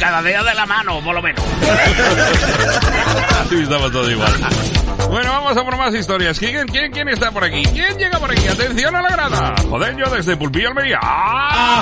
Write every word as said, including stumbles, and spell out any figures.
cada dedo de la mano, por lo menos. Sí, estamos todos igual. Bueno, vamos a por más historias. ¿Quién, quién, quién está por aquí? ¿Quién llega por aquí? Atención a la grada. Joder, yo desde Pulpillo, Almería. ¡Ah!